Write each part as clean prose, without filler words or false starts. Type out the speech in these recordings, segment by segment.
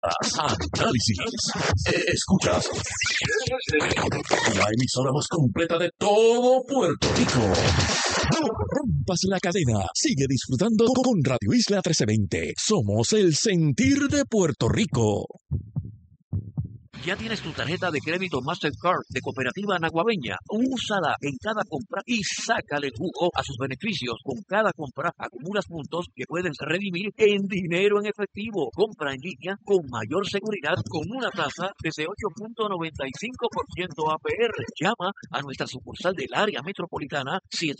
Análisis. Escuchas la emisora más completa de todo Puerto Rico. No rompas la cadena. Sigue disfrutando con Radio Isla 1320. Somos el sentir de Puerto Rico. ¿Ya tienes tu tarjeta de crédito Mastercard de Cooperativa Naguabeña? Úsala en cada compra y sácale jugo a sus beneficios. Con cada compra acumulas puntos que puedes redimir en dinero en efectivo. Compra en línea con mayor seguridad con una tasa desde 8.95% APR. Llama a nuestra sucursal del área metropolitana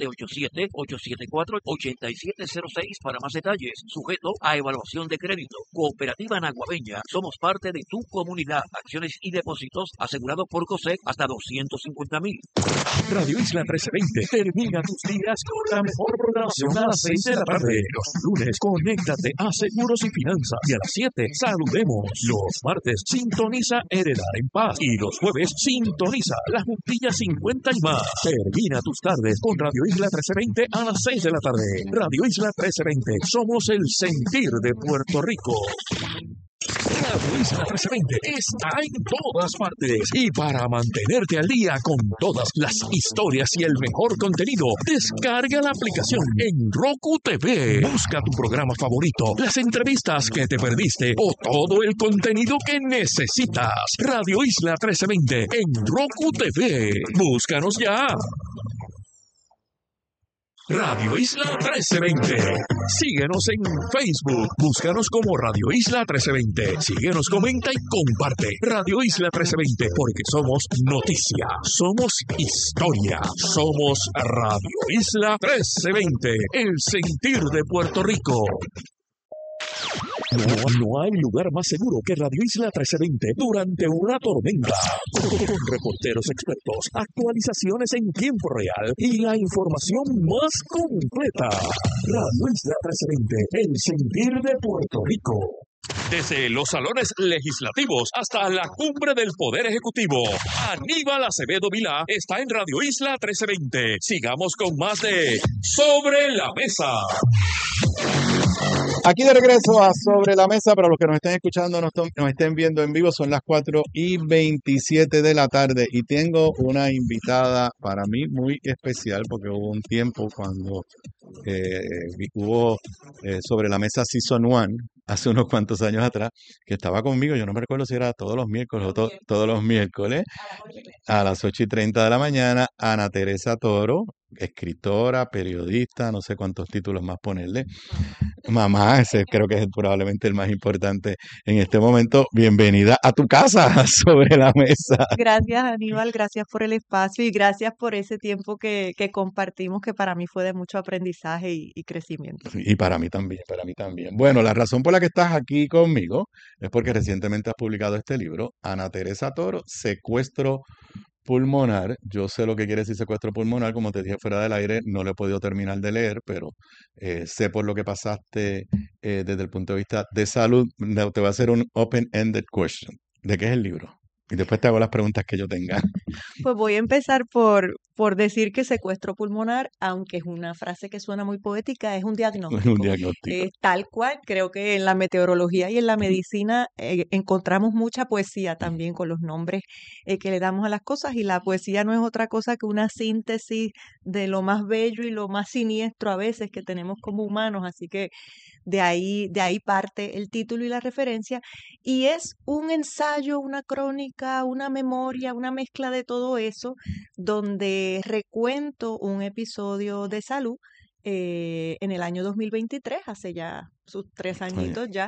787-874-8706 para más detalles. Sujeto a evaluación de crédito. Cooperativa Naguabeña. Somos parte de tu comunidad. Acciones y depósitos asegurados por COSEC hasta $250,000. Radio Isla 1320 termina tus días con la mejor programación a las 6 de la tarde. Los lunes, conéctate a Seguros y Finanzas. Y a las 7, saludemos. Los martes, sintoniza Heredar en Paz. Y los jueves, sintoniza La Juntilla 50 y más. Termina tus tardes con Radio Isla 1320 a las 6 de la tarde. Radio Isla 1320. Somos el sentir de Puerto Rico. Radio Isla 1320 está en todas partes y para mantenerte al día con todas las historias y el mejor contenido, descarga la aplicación en Roku TV. Busca tu programa favorito, las entrevistas que te perdiste o todo el contenido que necesitas. Radio Isla 1320 en Roku TV. Búscanos ya. Radio Isla 1320. Síguenos en Facebook. Búscanos como Radio Isla 1320. Síguenos, comenta y comparte. Radio Isla 1320, porque somos noticia, somos historia, somos Radio Isla 1320, el sentir de Puerto Rico. No hay lugar más seguro que Radio Isla 1320 durante una tormenta. Con reporteros expertos, actualizaciones en tiempo real y la información más completa. Radio Isla 1320, el sentir de Puerto Rico. Desde los salones legislativos hasta la cumbre del Poder Ejecutivo, Aníbal Acevedo Vilá está en Radio Isla 1320. Sigamos con más de Sobre la Mesa. Aquí de regreso a Sobre la Mesa, para los que nos estén escuchando, nos estén viendo en vivo, son las 4:27 de la tarde y tengo una invitada para mí muy especial porque hubo un tiempo cuando hubo Sobre la Mesa Season 1, hace unos cuantos años atrás, que estaba conmigo, yo no me recuerdo si era todos los miércoles o todos los miércoles, a las 8:30 de la mañana, Ana Teresa Toro, escritora, periodista, no sé cuántos títulos más ponerle. Mamá, ese creo que es probablemente el más importante en este momento. Bienvenida a tu casa, Sobre la Mesa. Gracias, Aníbal, gracias por el espacio y gracias por ese tiempo que compartimos, que para mí fue de mucho aprendizaje y crecimiento. Y para mí también, para mí también. Bueno, la razón por la que estás aquí conmigo es porque recientemente has publicado este libro, Ana Teresa Toro, Secuestro Pulmonar. Yo sé lo que quiere decir secuestro pulmonar, como te dije fuera del aire, no lo he podido terminar de leer, pero sé por lo que pasaste desde el punto de vista de salud. Te voy a hacer un open-ended question. ¿De qué es el libro? Y después te hago las preguntas que yo tenga. Pues voy a empezar por decir que secuestro pulmonar, aunque es una frase que suena muy poética, es un diagnóstico. Un diagnóstico. Tal cual, creo que en la meteorología y en la medicina encontramos mucha poesía también con los nombres que le damos a las cosas, y la poesía no es otra cosa que una síntesis de lo más bello y lo más siniestro a veces que tenemos como humanos, así que de ahí parte el título y la referencia, y es un ensayo, una crónica, una memoria, una mezcla de todo eso, donde recuento un episodio de salud en el año 2023, hace ya sus 3 añitos ya,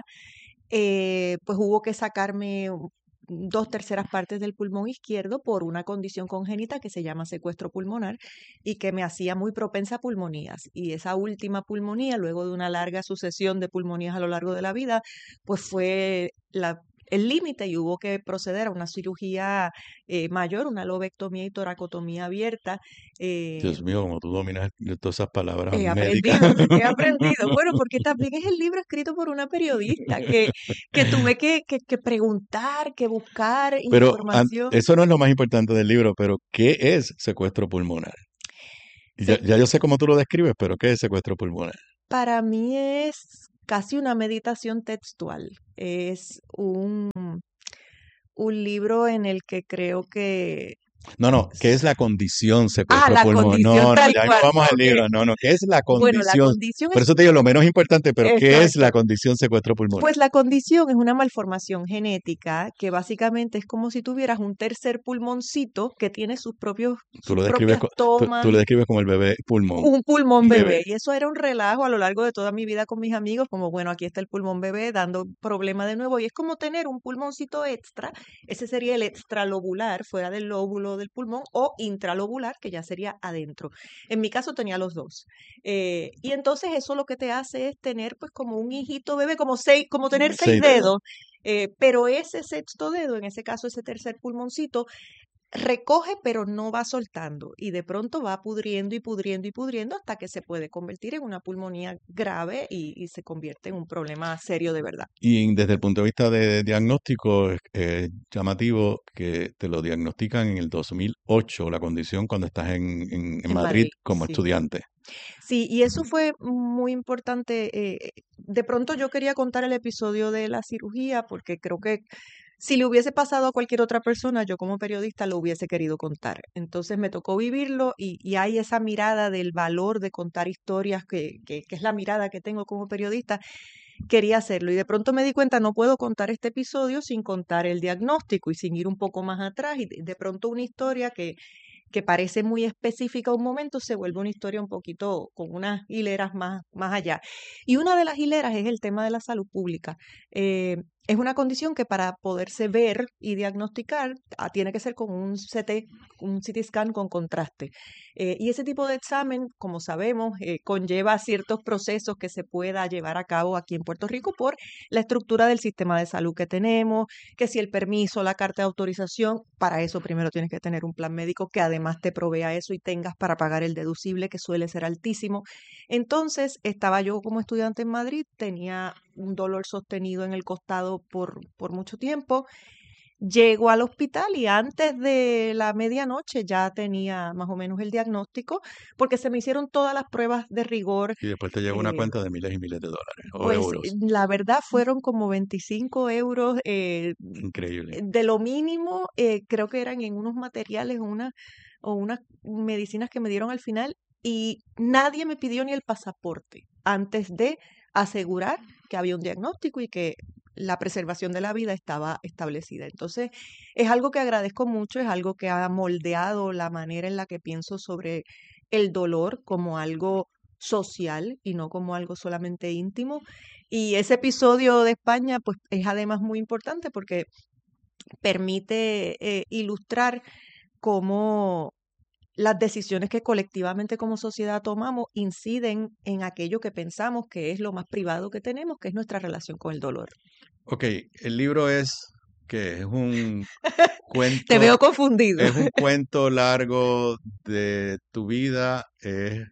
pues hubo que sacarme 2/3 partes del pulmón izquierdo por una condición congénita que se llama secuestro pulmonar y que me hacía muy propensa a pulmonías. Y esa última pulmonía, luego de una larga sucesión de pulmonías a lo largo de la vida, pues fue el límite y hubo que proceder a una cirugía mayor, una lobectomía y toracotomía abierta. Dios mío, como tú dominas todas esas palabras He médicas. aprendido. Bueno, porque también es el libro escrito por una periodista que tuve que preguntar, que buscar Pero información. eso no es lo más importante del libro, pero ¿qué es secuestro pulmonar? Ya yo sé cómo tú lo describes, pero ¿qué es secuestro pulmonar? Para mí es casi una meditación textual. Es un libro en el que creo que... No, ¿qué es la condición Ah, secuestro la pulmonar? condición No, tal ya cual. vamos al Ok. libro. No, ¿qué es la Bueno, la condición? condición Por es... eso te digo lo menos importante, pero ¿qué es la Exacto. condición secuestro pulmonar? Pues la condición es una malformación genética que básicamente es como si tuvieras un tercer pulmoncito que tiene sus Tú lo describes, propias tú tomas, lo describes como el bebé pulmón, un pulmón bebé. bebé. Y eso era un relajo a lo largo de toda mi vida con mis amigos, como bueno, aquí está el pulmón bebé dando problema de nuevo. Y es como tener un pulmoncito extra, ese sería el extralobular, fuera del lóbulo del pulmón, o intralobular, que ya sería adentro. En mi caso tenía los dos. Y entonces eso lo que te hace es tener pues como un hijito bebé, como tener 6 Seis dedos. dedos, pero ese sexto dedo, en ese caso ese tercer pulmoncito, recoge pero no va soltando y de pronto va pudriendo y pudriendo y pudriendo hasta que se puede convertir en una pulmonía grave y se convierte en un problema serio de verdad. Y desde el punto de vista de diagnóstico, es llamativo que te lo diagnostican en el 2008, la condición, cuando estás en En Madrid Madrid, como sí. estudiante. Sí, y eso fue muy importante. De pronto yo quería contar el episodio de la cirugía porque creo que si le hubiese pasado a cualquier otra persona, yo como periodista lo hubiese querido contar. Entonces me tocó vivirlo y hay esa mirada del valor de contar historias que es la mirada que tengo como periodista. Quería hacerlo y de pronto me di cuenta, no puedo contar este episodio sin contar el diagnóstico y sin ir un poco más atrás y de pronto una historia que parece muy específica a un momento, se vuelve una historia un poquito con unas hileras más allá. Y una de las hileras es el tema de la salud pública. Es una condición que para poderse ver y diagnosticar tiene que ser con un CT scan con contraste. Y ese tipo de examen, como sabemos, conlleva ciertos procesos que se pueda llevar a cabo aquí en Puerto Rico por la estructura del sistema de salud que tenemos, que si el permiso, la carta de autorización, para eso primero tienes que tener un plan médico que además te provea eso y tengas para pagar el deducible, que suele ser altísimo. Entonces, estaba yo como estudiante en Madrid, tenía un dolor sostenido en el costado por mucho tiempo. Llego al hospital y antes de la medianoche ya tenía más o menos el diagnóstico, porque se me hicieron todas las pruebas de rigor. Y después te llega una cuenta de miles y miles de dólares o Pues euros. la verdad fueron como 25 euros Increíble. de lo mínimo, creo que eran en unos materiales o unas medicinas que me dieron al final y nadie me pidió ni el pasaporte antes de asegurar que había un diagnóstico y que la preservación de la vida estaba establecida. Entonces, es algo que agradezco mucho, es algo que ha moldeado la manera en la que pienso sobre el dolor como algo social y no como algo solamente íntimo. Y ese episodio de España, pues es además muy importante porque permite ilustrar cómo las decisiones que colectivamente como sociedad tomamos inciden en aquello que pensamos que es lo más privado que tenemos, que es nuestra relación con el dolor. Ok, el libro es un Te veo cuento, confundido. es un cuento largo de tu vida, es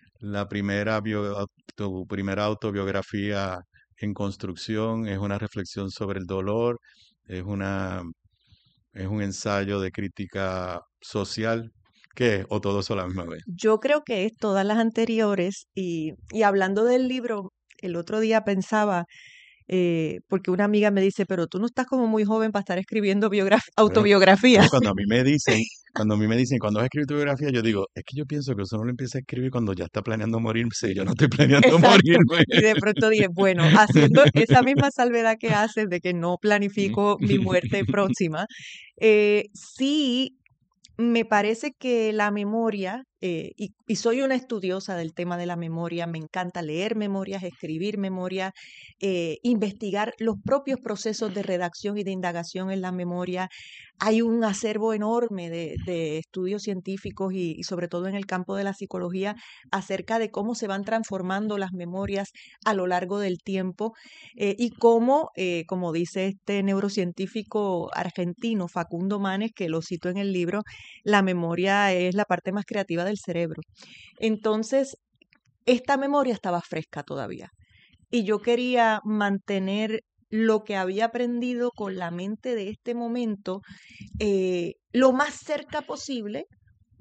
tu primera autobiografía en construcción, es una reflexión sobre el dolor, es es un ensayo de crítica social. ¿Qué es? ¿O todo eso a la misma vez? Yo creo que es todas las anteriores y hablando del libro, el otro día pensaba, porque una amiga me dice, pero tú no estás como muy joven para estar escribiendo Bueno, autobiografía. cuando a mí me dicen, cuando vas a escribir tu biografía, yo digo, es que yo pienso que eso no lo empieza a escribir cuando ya está planeando morirse, y yo no estoy planeando Exacto. morirme. Y de pronto dije, bueno, haciendo esa misma salvedad que haces de que no planifico mi muerte próxima, sí me parece que la memoria, y soy una estudiosa del tema de la memoria, me encanta leer memorias, escribir memorias, investigar los propios procesos de redacción y de indagación en la memoria. Hay un acervo enorme de estudios científicos y sobre todo en el campo de la psicología acerca de cómo se van transformando las memorias a lo largo del tiempo y cómo, como dice este neurocientífico argentino Facundo Manes, que lo cito en el libro, la memoria es la parte más creativa del cerebro. Entonces, esta memoria estaba fresca todavía y yo quería mantener lo que había aprendido con la mente de este momento lo más cerca posible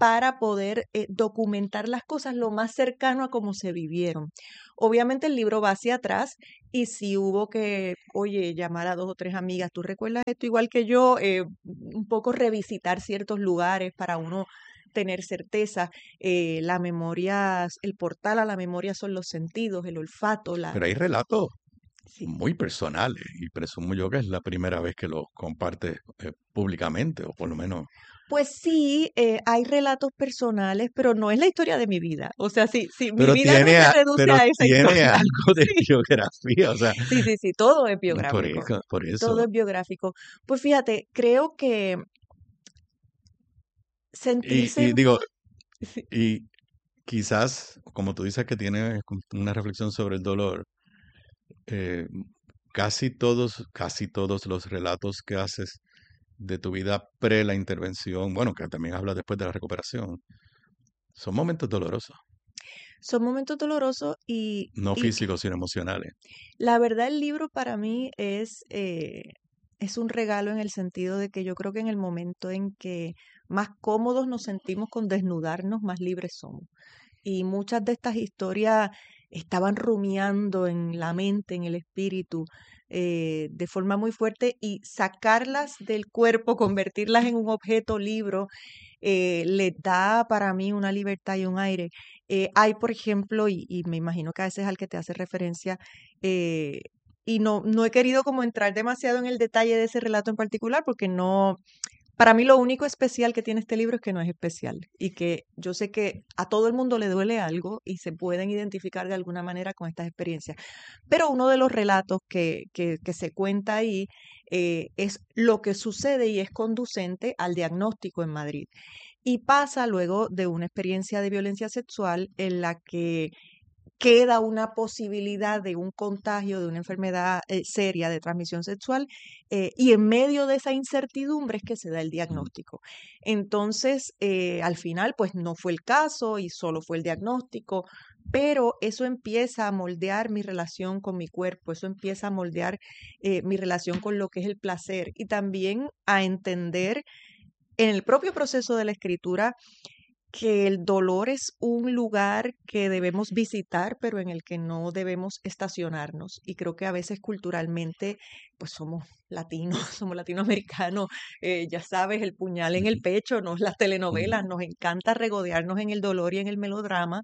para poder documentar las cosas lo más cercano a cómo se vivieron. Obviamente el libro va hacia atrás y si hubo que, oye, llamar a 2 o 3 amigas, ¿tú recuerdas esto igual que yo? Un poco revisitar ciertos lugares para uno tener certeza. La memoria, el portal a la memoria son los sentidos, el olfato, Pero hay relatos sí. muy personales y presumo yo que es la primera vez que los compartes públicamente, o por lo menos. Pues sí, hay relatos personales, pero no es la historia de mi vida. O sea, sí, mi Pero vida no tiene, se reduce pero a esa tiene historia. algo de Sí, biografía, o sea, sí, todo es por biográfico, eso, por todo eso. es biográfico. Pues fíjate, creo que sentirse, Y digo, sí, y quizás, como tú dices que tienes una reflexión sobre el dolor, eh, casi todos los relatos que haces de tu vida pre la intervención, bueno, que también hablas después de la recuperación, son momentos dolorosos, son momentos dolorosos no y físicos, sino emocionales. la verdad el libro para mí es un regalo en el sentido de que yo creo que en el momento en que más cómodos nos sentimos con desnudarnos, más libres somos. Y muchas de estas historias estaban rumiando en la mente, en el espíritu, de forma muy fuerte y sacarlas del cuerpo, convertirlas en un objeto libro, les da para mí una libertad y un aire. Hay, por ejemplo, y me imagino que a veces al que te hace referencia, eh, y no he querido como entrar demasiado en el detalle de ese relato en particular porque no, para mí lo único especial que tiene este libro es que no es especial y que yo sé que a todo el mundo le duele algo y se pueden identificar de alguna manera con estas experiencias. Pero uno de los relatos que se cuenta ahí es lo que sucede y es conducente al diagnóstico en Madrid. Y pasa luego de una experiencia de violencia sexual en la que queda una posibilidad de un contagio de una enfermedad seria de transmisión sexual y en medio de esa incertidumbre es que se da el Mm. diagnóstico. Entonces, al final, pues no fue el caso y solo fue el diagnóstico, pero eso empieza a moldear mi relación con mi cuerpo, eso empieza a moldear mi relación con lo que es el placer y también a entender en el propio proceso de la escritura que el dolor es un lugar que debemos visitar, pero en el que no debemos estacionarnos. Y creo que a veces culturalmente, pues somos latinos, somos latinoamericanos, ya sabes, el puñal en el pecho, nos las Ujú. telenovelas, nos encanta regodearnos en el dolor y en el melodrama,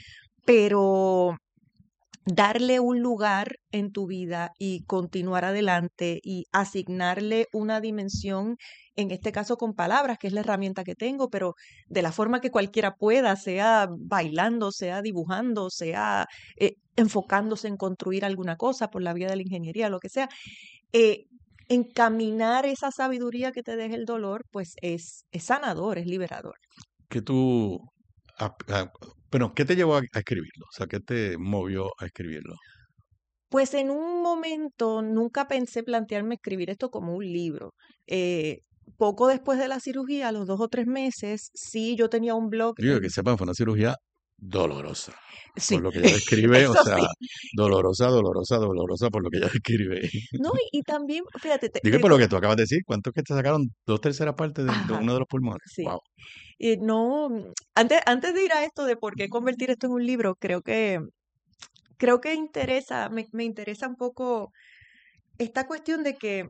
pero darle un lugar en tu vida y continuar adelante y asignarle una dimensión, en este caso con palabras, que es la herramienta que tengo, pero de la forma que cualquiera pueda, sea bailando, sea dibujando, sea enfocándose en construir alguna cosa por la vía de la ingeniería, lo que sea, eh, encaminar esa sabiduría que te deja el dolor, pues es sanador, es liberador. ¿Qué tú, bueno, qué te llevó a escribirlo? O sea, ¿qué te movió a escribirlo? Pues en un momento nunca pensé plantearme escribir esto como un libro. Eh, Poco después de la cirugía, a los 2 o 3 meses, sí, yo tenía un blog Digo, que sepan, fue una cirugía dolorosa, por sí, lo que ella describe, o eso sea, sí. dolorosa, dolorosa, dolorosa, por lo que ella describe. No, y también, fíjate, Digo, y por lo que tú acabas de decir, ¿cuánto es que te sacaron? Dos terceras partes de ajá, uno de los pulmones. sí. Wow. No, antes de ir a esto de por qué convertir esto en un libro, creo que interesa, me interesa un poco esta cuestión de que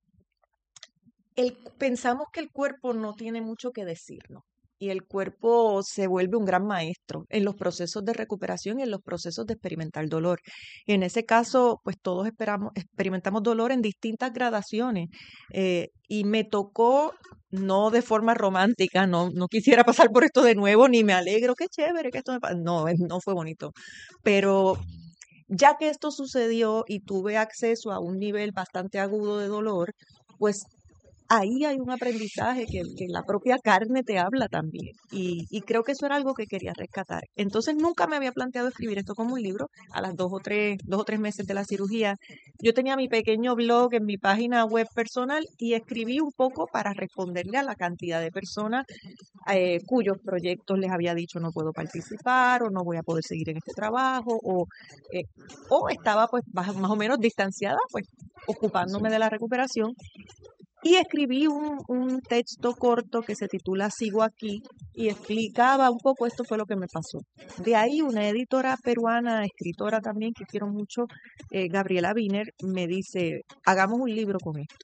pensamos que el cuerpo no tiene mucho que decirnos y el cuerpo se vuelve un gran maestro en los procesos de recuperación y en los procesos de experimentar dolor. Y en ese caso, pues todos experimentamos dolor en distintas gradaciones y me tocó, no de forma romántica, no quisiera pasar por esto de nuevo, ni me alegro, qué chévere que esto me pasa. No, no fue bonito, pero ya que esto sucedió y tuve acceso a un nivel bastante agudo de dolor, pues ahí hay un aprendizaje que la propia carne te habla también. Y creo que eso era algo que quería rescatar. Entonces nunca me había planteado escribir esto como un libro. A las 2 o 3 meses de la cirugía, yo tenía mi pequeño blog en mi página web personal y escribí un poco para responderle a la cantidad de personas cuyos proyectos les había dicho no puedo participar o no voy a poder seguir en este trabajo eh, o estaba pues más o menos distanciada pues ocupándome de la recuperación y escribí un texto corto que se titula Sigo aquí, y explicaba un poco, esto fue lo que me pasó. De ahí una editora peruana, escritora también, que quiero mucho, Gabriela Wiener, me dice, hagamos un libro con esto.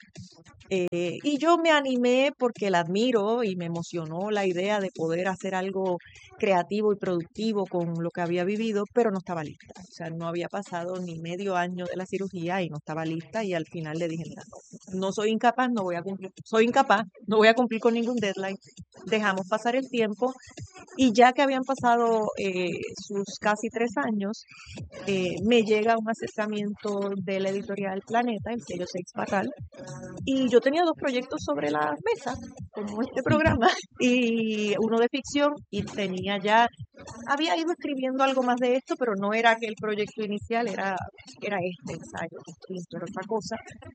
Y yo me animé porque la admiro y me emocionó la idea de poder hacer algo creativo y productivo con lo que había vivido, pero no estaba lista. O sea, no había pasado ni medio año de la cirugía y no estaba lista y al final le dije, mira, no soy incapaz, no voy a cumplir, soy incapaz, no voy a cumplir con ningún deadline. Dejamos pasar el tiempo y ya que habían pasado sus casi 3 años, me llega un acercamiento de la editorial Planeta, el sello Seix Barral, y yo tenía 2 proyectos sobre la mesa, como este programa, y uno de ficción, y había ido escribiendo algo más de esto, pero no era aquel proyecto inicial, era este ensayo, era otra cosa.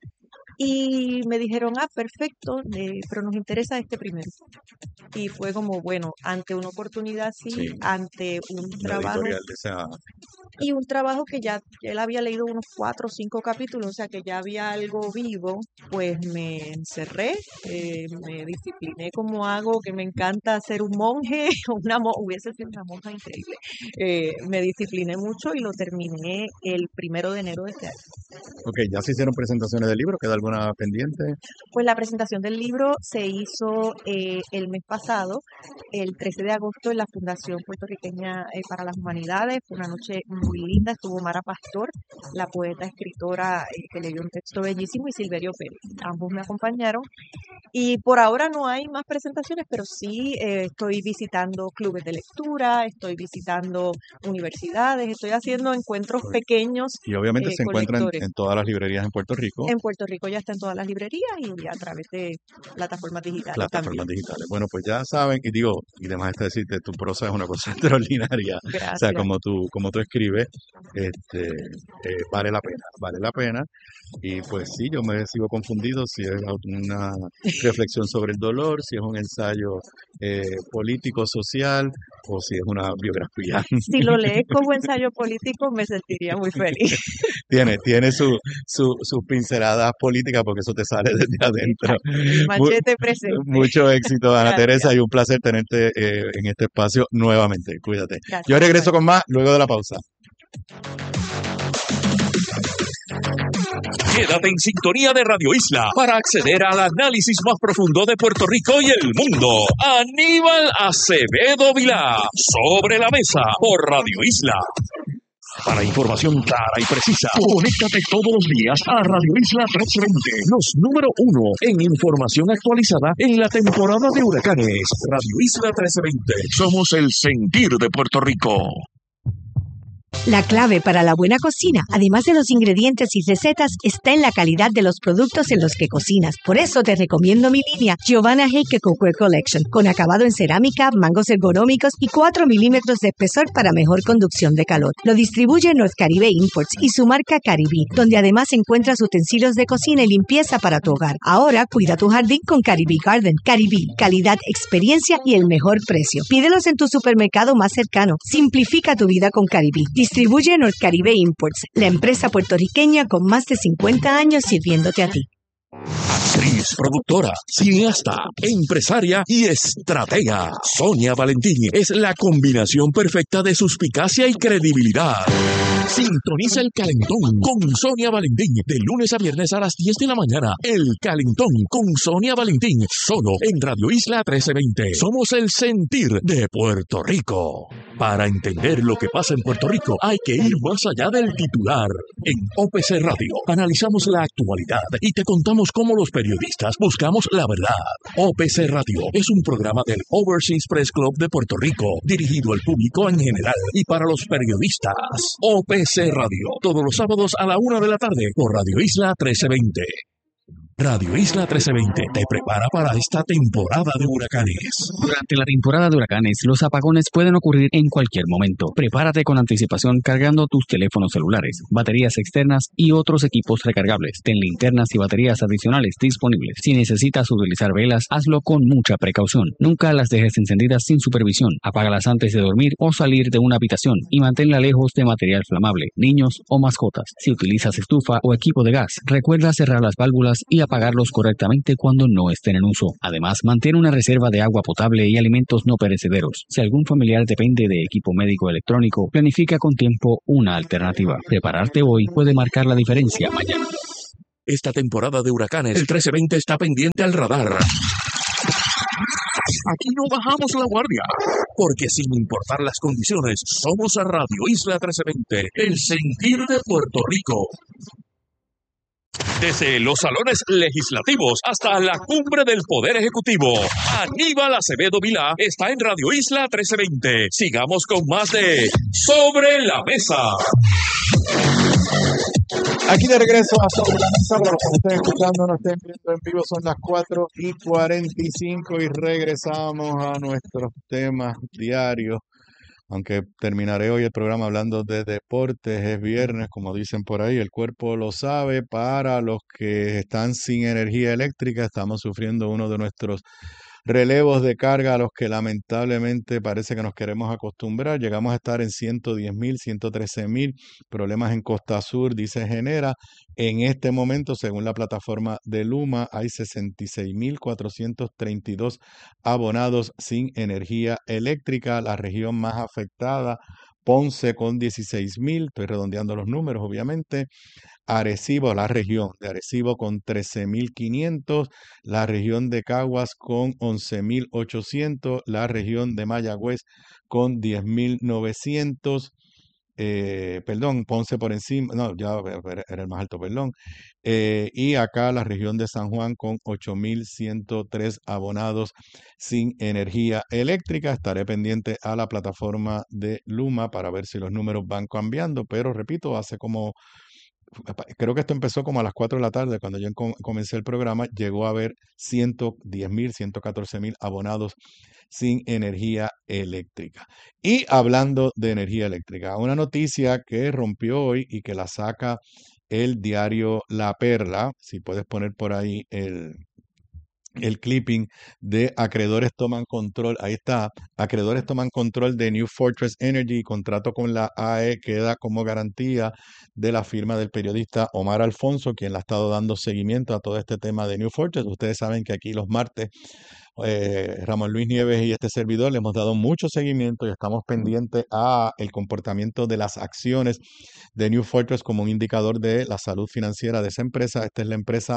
Y me dijeron, perfecto, pero nos interesa este primero. Y fue como, bueno, ante una oportunidad así, Sí. ante un La trabajo, editorial de esa... y un trabajo que ya él había leído unos 4 o 5 capítulos, o sea que ya había algo vivo, pues me encerré, me discipliné como hago, que me encanta ser un monje, hubiese sido una monja increíble. Me discipliné mucho y lo terminé el 1 de enero de este año. Ok, ya se hicieron presentaciones del libro, ¿queda alguna pendiente? Pues la presentación del libro se hizo el mes pasado, el 13 de agosto, en la Fundación Puertorriqueña para las Humanidades. Fue una noche muy linda, estuvo Mara Pastor, la poeta escritora que leyó un texto bellísimo, y Silverio Pérez. Ambos me acompañaron. Y por ahora no hay más presentaciones, pero sí estoy visitando clubes de lectura, estoy visitando universidades, estoy haciendo encuentros pequeños Y obviamente se con encuentran lectores. en todas las librerías en Puerto Rico, En Puerto Rico ya está en todas las librerías y a través de plataformas digitales plataformas también. digitales. Bueno, pues ya saben, y demás está decirte, tu prosa es una cosa extraordinaria. O sea, Gracias. como tú escribes, vale la pena. Y pues sí, yo me sigo confundido si es una reflexión sobre el dolor, si es un ensayo político, social, o si es una biografía. Si lo lees como ensayo político, me sentiría muy feliz. Tiene sus pinceladas políticas porque eso te sale desde adentro. Exacto, el machete presente. Mucho éxito, Ana Gracias. Teresa, y un placer tenerte en este espacio nuevamente. Cuídate. Gracias. Yo regreso con más luego de la pausa. Quédate en sintonía de Radio Isla para acceder al análisis más profundo de Puerto Rico y el mundo. Aníbal Acevedo Vilá, Sobre la Mesa, por Radio Isla. Para información clara y precisa, conéctate todos los días a Radio Isla 1320, los número 1 en información actualizada en la temporada de huracanes. Radio Isla 1320, somos el sentir de Puerto Rico. La clave para la buena cocina, además de los ingredientes y recetas, está en la calidad de los productos en los que cocinas. Por eso te recomiendo mi línea Giovanna Heike Cookware Collection, con acabado en cerámica, mangos ergonómicos y 4 milímetros de espesor para mejor conducción de calor. Lo distribuye North Caribe Imports y su marca Caribí, donde además encuentras utensilios de cocina y limpieza para tu hogar. Ahora cuida tu jardín con Caribí Garden. Caribí, calidad, experiencia y el mejor precio. Pídelos en tu supermercado más cercano. Simplifica tu vida con Caribí. Distribuye North Caribe Imports, la empresa puertorriqueña con más de 50 años sirviéndote a ti. Actriz, productora, cineasta, empresaria y estratega. Sonia Valentín es la combinación perfecta de suspicacia y credibilidad. Sintoniza El Calentón con Sonia Valentín de lunes a viernes a las 10 de la mañana. El Calentón con Sonia Valentín, solo en Radio Isla 1320. Somos el sentir de Puerto Rico. Para entender lo que pasa en Puerto Rico hay que ir más allá del titular. En OPC Radio analizamos la actualidad y te contamos cómo los periodistas buscamos la verdad. OPC Radio es un programa del Overseas Press Club de Puerto Rico, dirigido al público en general y para los periodistas. OPC Radio, todos los sábados a la 1 de la tarde por Radio Isla 1320. Radio Isla 1320 te prepara para esta temporada de huracanes. Durante la temporada de huracanes, los apagones pueden ocurrir en cualquier momento. Prepárate con anticipación cargando tus teléfonos celulares, baterías externas y otros equipos recargables. Ten linternas y baterías adicionales disponibles. Si necesitas utilizar velas, hazlo con mucha precaución. Nunca las dejes encendidas sin supervisión. Apágalas antes de dormir o salir de una habitación y manténla lejos de material flamable, niños o mascotas. Si utilizas estufa o equipo de gas, recuerda cerrar las válvulas y olvida pagarlos correctamente cuando no estén en uso. Además, mantén una reserva de agua potable y alimentos no perecederos. Si algún familiar depende de equipo médico electrónico, planifica con tiempo una alternativa. Prepararte hoy puede marcar la diferencia mañana. Esta temporada de huracanes, el 1320 está pendiente al radar. Aquí no bajamos la guardia, porque sin importar las condiciones, somos a Radio Isla 1320, el sentir de Puerto Rico. Desde los salones legislativos hasta la cumbre del Poder Ejecutivo, Aníbal Acevedo Vilá está en Radio Isla 1320. Sigamos con más de Sobre la Mesa. Aquí de regreso a Sobre la Mesa, para los que estén escuchando, nos estén viendo en vivo, son las 4:45 y regresamos a nuestros temas diarios. Aunque terminaré hoy el programa hablando de deportes, es viernes, como dicen por ahí, el cuerpo lo sabe. Para los que están sin energía eléctrica, estamos sufriendo uno de nuestros relevos de carga a los que lamentablemente parece que nos queremos acostumbrar. Llegamos a estar en 110,000, 113,000 problemas en Costa Sur, dice Genera. En este momento, según la plataforma de Luma, hay 66,432 abonados sin energía eléctrica. La región más afectada, Ponce con 16,000, estoy redondeando los números obviamente. Arecibo, la región de Arecibo con 13,500, la región de Caguas con 11,800, la región de Mayagüez con 10,900, perdón, Ponce por encima, no, ya era el más alto, perdón, y acá la región de San Juan con 8,103 abonados sin energía eléctrica. Estaré pendiente a la plataforma de Luma para ver si los números van cambiando, pero repito, creo que esto empezó como a las 4 de la tarde, cuando yo comencé el programa, llegó a haber 110,000, 114,000 abonados sin energía eléctrica. Y hablando de energía eléctrica, una noticia que rompió hoy y que la saca el diario La Perla, si puedes poner por ahí el clipping de acreedores toman control, ahí está, acreedores toman control de New Fortress Energy, contrato con la AE queda como garantía de la firma del periodista Omar Alfonso, quien le ha estado dando seguimiento a todo este tema de New Fortress. Ustedes saben que aquí los martes Ramón Luis Nieves y este servidor le hemos dado mucho seguimiento y estamos pendientes a el comportamiento de las acciones de New Fortress como un indicador de la salud financiera de esa empresa. Esta es la empresa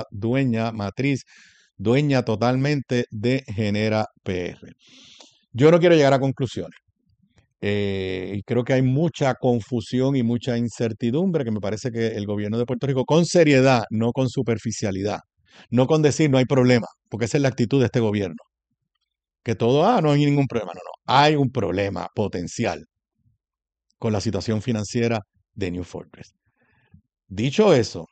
dueña totalmente de Genera PR. Yo no quiero llegar a conclusiones. Y creo que hay mucha confusión y mucha incertidumbre, que me parece que el gobierno de Puerto Rico, con seriedad, no con superficialidad, no con decir no hay problema, porque esa es la actitud de este gobierno. Que todo, no hay ningún problema. No, hay un problema potencial con la situación financiera de New Fortress. Dicho eso,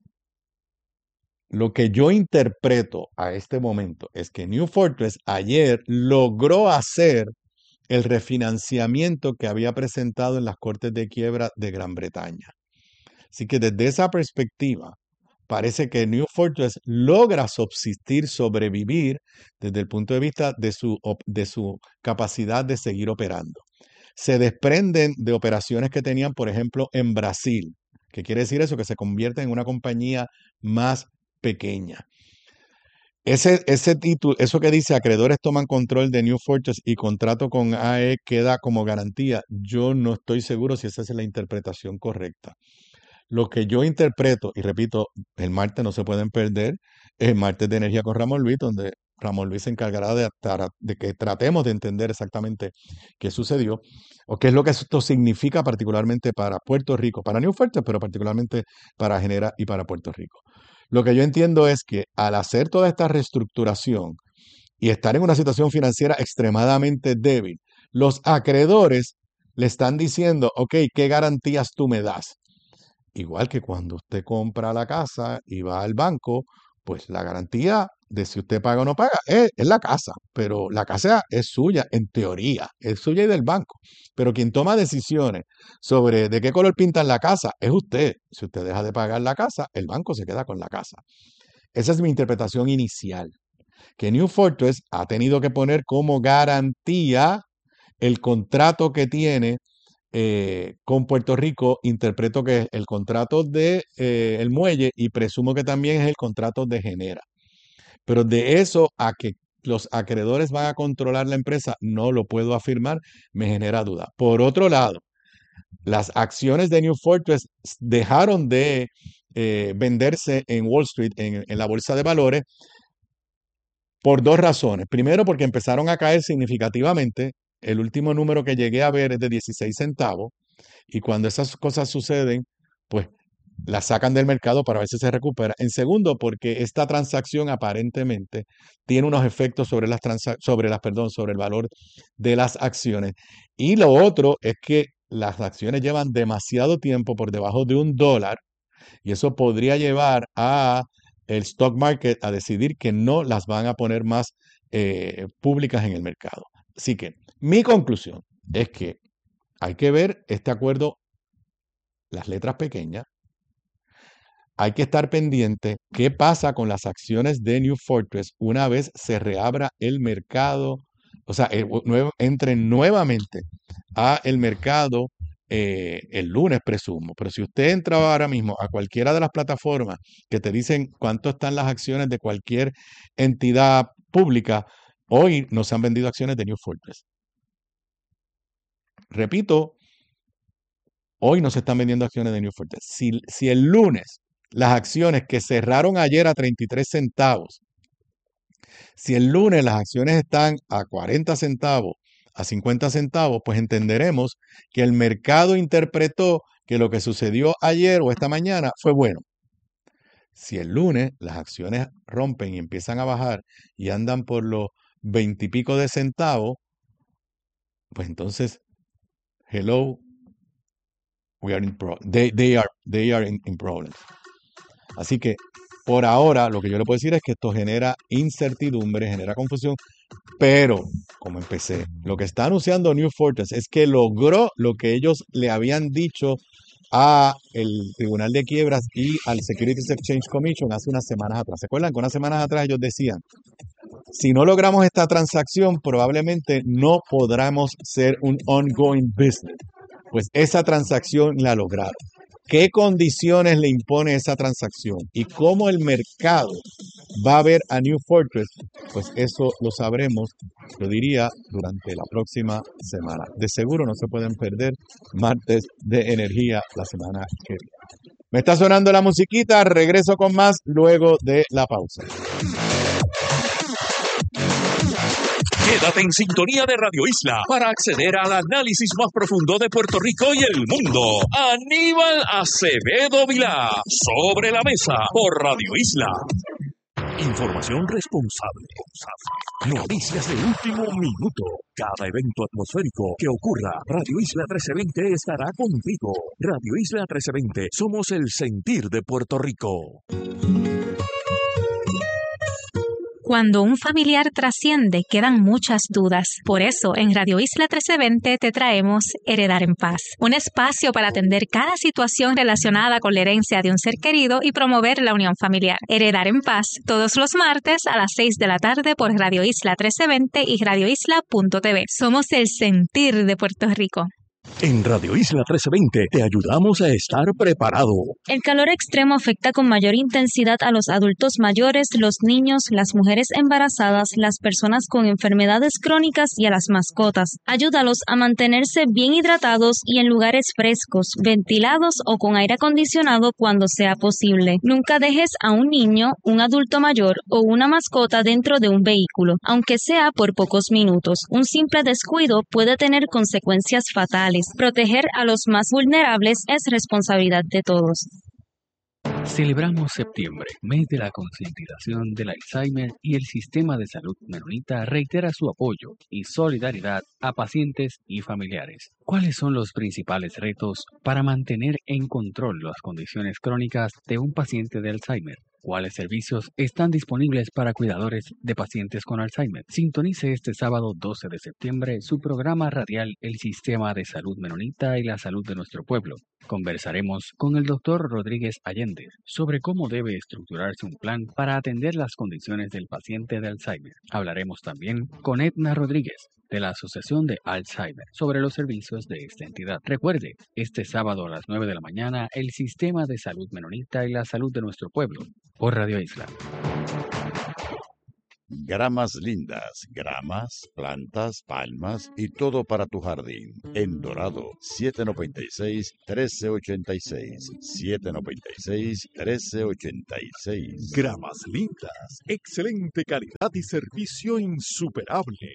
lo que yo interpreto a este momento es que New Fortress ayer logró hacer el refinanciamiento que había presentado en las Cortes de Quiebra de Gran Bretaña. Así que desde esa perspectiva, parece que New Fortress logra subsistir, sobrevivir desde el punto de vista de su capacidad de seguir operando. Se desprenden de operaciones que tenían, por ejemplo, en Brasil. ¿Qué quiere decir eso? Que se convierte en una compañía más pequeña. Ese título, eso que dice acreedores toman control de New Fortress y contrato con AE queda como garantía, yo no estoy seguro si esa es la interpretación correcta. Lo que yo interpreto, y repito, el martes no se pueden perder, el martes de energía con Ramón Luis, donde Ramón Luis se encargará de que tratemos de entender exactamente qué sucedió o qué es lo que esto significa particularmente para Puerto Rico, para New Fortress, pero particularmente para Genera y para Puerto Rico. Lo que yo entiendo es que al hacer toda esta reestructuración y estar en una situación financiera extremadamente débil, los acreedores le están diciendo, ok, ¿qué garantías tú me das? Igual que cuando usted compra la casa y va al banco, pues la garantía de si usted paga o no paga es la casa, pero la casa es suya en teoría, es suya y del banco. Pero quien toma decisiones sobre de qué color pintan la casa es usted. Si usted deja de pagar la casa, el banco se queda con la casa. Esa es mi interpretación inicial, que New Fortress ha tenido que poner como garantía el contrato que tiene con Puerto Rico, interpreto que es el contrato de el muelle y presumo que también es el contrato de Genera. Pero de eso a que los acreedores van a controlar la empresa, no lo puedo afirmar, me genera duda. Por otro lado, las acciones de New Fortress dejaron de venderse en Wall Street, en la bolsa de valores, por dos razones. Primero, porque empezaron a caer significativamente. El último número que llegué a ver es de 16 centavos. Y cuando esas cosas suceden, pues la sacan del mercado para ver si se recupera. En segundo, porque esta transacción aparentemente tiene unos efectos sobre sobre el valor de las acciones. Y lo otro es que las acciones llevan demasiado tiempo por debajo de $1 y eso podría llevar a el stock market a decidir que no las van a poner más públicas en el mercado. Así que mi conclusión es que hay que ver este acuerdo, las letras pequeñas. Hay que estar pendiente qué pasa con las acciones de New Fortress una vez se reabra el mercado, o sea, entren nuevamente a el mercado el lunes, presumo. Pero si usted entra ahora mismo a cualquiera de las plataformas que te dicen cuánto están las acciones de cualquier entidad pública, hoy no se han vendido acciones de New Fortress. Repito, hoy no se están vendiendo acciones de New Fortress. Si el lunes las acciones que cerraron ayer a 33 centavos, si el lunes las acciones están a 40 centavos, a 50 centavos, pues entenderemos que el mercado interpretó que lo que sucedió ayer o esta mañana fue bueno. Si el lunes las acciones rompen y empiezan a bajar y andan por los 20 y pico de centavos, pues entonces, hello, they are in problems. Así que por ahora lo que yo le puedo decir es que esto genera incertidumbre, genera confusión, pero como empecé, lo que está anunciando New Fortress es que logró lo que ellos le habían dicho a el Tribunal de Quiebras y al Securities Exchange Commission hace unas semanas atrás. ¿Se acuerdan que unas semanas atrás ellos decían, si no logramos esta transacción, probablemente no podremos ser un ongoing business? Pues esa transacción la lograron. ¿Qué condiciones le impone esa transacción? ¿Y cómo el mercado va a ver a New Fortress? Pues eso lo sabremos, lo diría, durante la próxima semana. De seguro no se pueden perder martes de energía la semana que viene. Me está sonando la musiquita, regreso con más luego de la pausa. Quédate en sintonía de Radio Isla para acceder al análisis más profundo de Puerto Rico y el mundo. Aníbal Acevedo Vilá, Sobre la Mesa, por Radio Isla. Información responsable. Noticias de último minuto. Cada evento atmosférico que ocurra, Radio Isla 1320 estará contigo. Radio Isla 1320, somos el sentir de Puerto Rico. Cuando un familiar trasciende, quedan muchas dudas. Por eso, en Radio Isla 1320 te traemos Heredar en Paz, un espacio para atender cada situación relacionada con la herencia de un ser querido y promover la unión familiar. Heredar en Paz, todos los martes a las 6 de la tarde por Radio Isla 1320 y radioisla.tv. Somos el sentir de Puerto Rico. En Radio Isla 1320 te ayudamos a estar preparado. El calor extremo afecta con mayor intensidad a los adultos mayores, los niños, las mujeres embarazadas, las personas con enfermedades crónicas y a las mascotas. Ayúdalos a mantenerse bien hidratados y en lugares frescos, ventilados o con aire acondicionado cuando sea posible. Nunca dejes a un niño, un adulto mayor o una mascota dentro de un vehículo, aunque sea por pocos minutos. Un simple descuido puede tener consecuencias fatales. Proteger a los más vulnerables es responsabilidad de todos. Celebramos septiembre, mes de la concientización del Alzheimer, y el Sistema de Salud Menonita reitera su apoyo y solidaridad a pacientes y familiares. ¿Cuáles son los principales retos para mantener en control las condiciones crónicas de un paciente de Alzheimer? ¿Cuáles servicios están disponibles para cuidadores de pacientes con Alzheimer? Sintonice este sábado 12 de septiembre su programa radial El Sistema de Salud Menonita y la Salud de Nuestro Pueblo. Conversaremos con el Dr. Rodríguez Allende sobre cómo debe estructurarse un plan para atender las condiciones del paciente de Alzheimer. Hablaremos también con Edna Rodríguez, de la Asociación de Alzheimer sobre los servicios de esta entidad. Recuerde, este sábado a las 9 de la mañana, el Sistema de Salud Menonita y la salud de nuestro pueblo, por Radio Isla. Gramas lindas, gramas, plantas, palmas y todo para tu jardín. En Dorado, 796-1386. 796-1386. Gramas lindas, excelente calidad y servicio insuperable.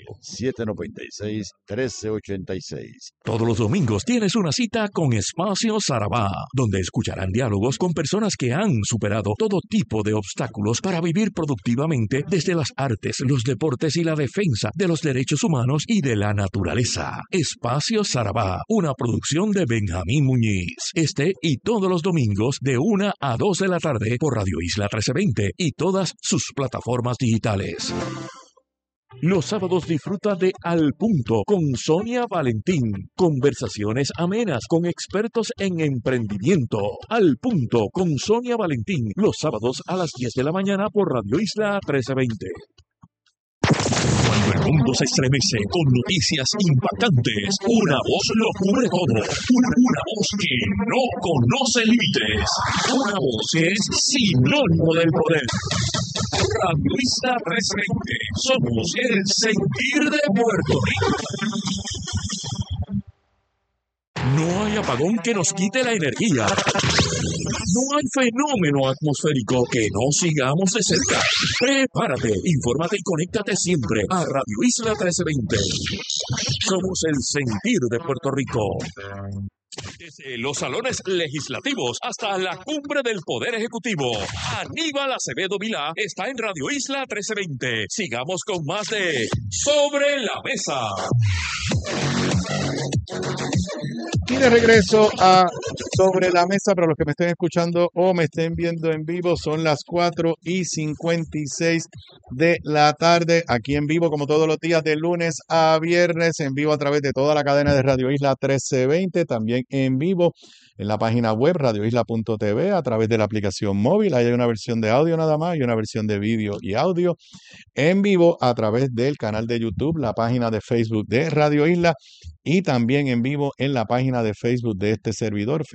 796-1386. Todos los domingos tienes una cita con Espacio Sarabá, donde escucharán diálogos con personas que han superado todo tipo de obstáculos para vivir productivamente desde las artes, los deportes y la defensa de los derechos humanos y de la naturaleza. Espacio Sarabá, una producción de Benjamín Muñiz. Este y todos los domingos de 1 a 2 de la tarde por Radio Isla 1320 y todas sus plataformas digitales. Los sábados disfruta de Al Punto con Sonia Valentín. Conversaciones amenas con expertos en emprendimiento. Al Punto con Sonia Valentín. Los sábados a las 10 de la mañana por Radio Isla 1320. Cuando el mundo se estremece con noticias impactantes, una voz lo cubre todo. Una voz que no conoce límites. Una voz que es sinónimo del poder. Radio Isla 1320. Somos el sentir de Puerto Rico. No hay apagón que nos quite la energía. No hay fenómeno atmosférico que no sigamos de cerca. Prepárate, infórmate y conéctate siempre a Radio Isla 1320. Somos el sentir de Puerto Rico. Desde los salones legislativos hasta la cumbre del Poder Ejecutivo, Aníbal Acevedo Vilá está en Radio Isla 1320. Sigamos con más de Sobre la Mesa. Y de regreso a Sobre la Mesa, para los que me estén escuchando o me estén viendo en vivo, son las 4:56 de la tarde, aquí en vivo, como todos los días, de lunes a viernes, en vivo a través de toda la cadena de Radio Isla 1320, también en vivo en la página web radioisla.tv, a través de la aplicación móvil. Ahí hay una versión de audio nada más y una versión de vídeo y audio en vivo a través del canal de YouTube, la página de Facebook de Radio Isla y también en vivo en la página de Facebook de este servidor,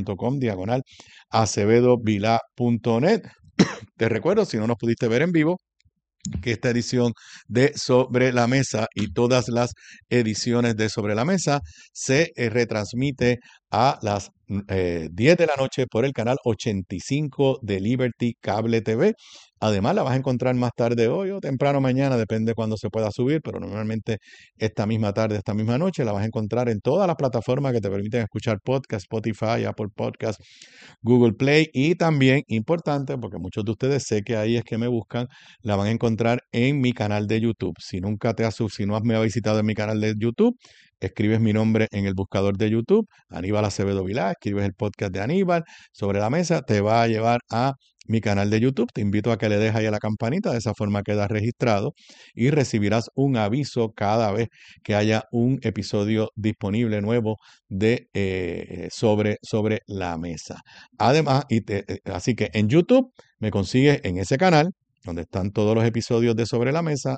facebook.com/acevedovilá.net. Te recuerdo, si no nos pudiste ver en vivo, que esta edición de Sobre la Mesa y todas las ediciones de Sobre la Mesa se retransmite a las 10 de la noche por el canal 85 de Liberty Cable TV. Además, la vas a encontrar más tarde hoy o temprano mañana, depende de cuándo se pueda subir, pero normalmente esta misma tarde, esta misma noche, la vas a encontrar en todas las plataformas que te permiten escuchar podcast, Spotify, Apple Podcast, Google Play y también, importante, porque muchos de ustedes sé que ahí es que me buscan, la van a encontrar en mi canal de YouTube. Si no me has visitado en mi canal de YouTube, escribes mi nombre en el buscador de YouTube, Aníbal Acevedo Vilá, escribes el podcast de Aníbal Sobre la Mesa, te va a llevar a mi canal de YouTube. Te invito a que le dejes ahí a la campanita, de esa forma quedas registrado y recibirás un aviso cada vez que haya un episodio disponible nuevo de sobre la Mesa. Además, así que en YouTube me consigues en ese canal donde están todos los episodios de Sobre la Mesa,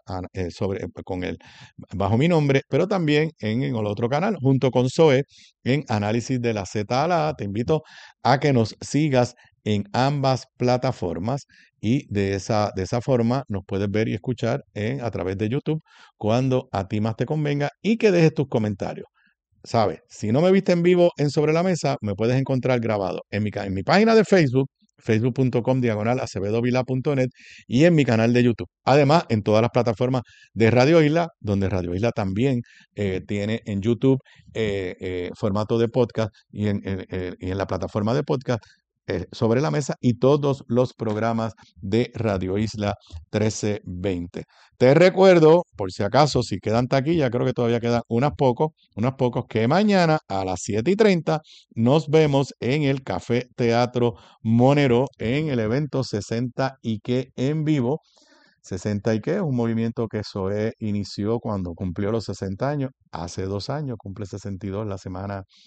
bajo mi nombre, pero también en el otro canal, junto con Zoe, en Análisis de la Z a la A. Te invito a que nos sigas en ambas plataformas y de esa forma nos puedes ver y escuchar a través de YouTube cuando a ti más te convenga y que dejes tus comentarios. ¿Sabes? Si no me viste en vivo en Sobre la Mesa, me puedes encontrar grabado en mi página de Facebook, facebook.com/acevedovilá.net y en mi canal de YouTube. Además, en todas las plataformas de Radio Isla, donde Radio Isla también tiene en YouTube formato de podcast y en la plataforma de podcast Sobre la Mesa y todos los programas de Radio Isla 1320. Te recuerdo, por si acaso, si quedan taquillas, creo que todavía quedan unos pocos, que mañana a las 7:30 nos vemos en el Café Teatro Monero en el evento 60 y que en vivo. 60 y qué, un movimiento que Zoe inició cuando cumplió los 60 años, hace 2 años, cumple 62 la semana